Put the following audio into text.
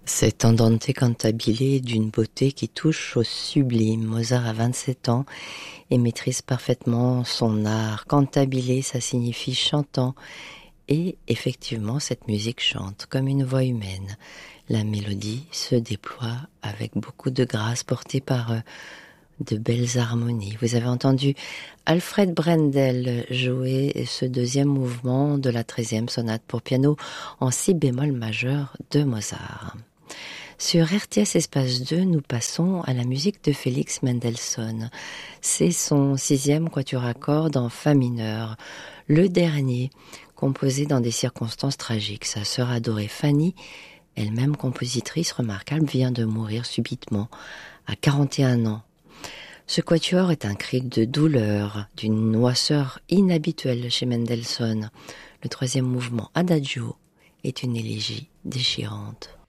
Cet andante cantabile d'une beauté qui touche au sublime. Mozart a 27 ans et maîtrise parfaitement son art. Cantabile, ça signifie chantant. Et effectivement, cette musique chante comme une voix humaine. La mélodie se déploie avec beaucoup de grâce, portée par de belles harmonies. Vous avez entendu Alfred Brendel jouer ce deuxième mouvement de la 13e sonate pour piano en si bémol majeur de Mozart. Sur RTS Espace 2, nous passons à la musique de Félix Mendelssohn. C'est son 6e quatuor à cordes en fa mineur, le dernier, composé dans des circonstances tragiques. Sa sœur adorée Fanny, elle-même compositrice remarquable, vient de mourir subitement à 41 ans. Ce quatuor est un cri de douleur, d'une noirceur inhabituelle chez Mendelssohn. Le 3e mouvement, Adagio, est une élégie déchirante.